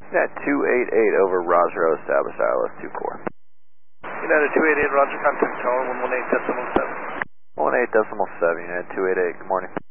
United 288 over Roger, establish ILS 2 core. United 288, Roger, contact tower 118.7. 18.7, United 288, good morning.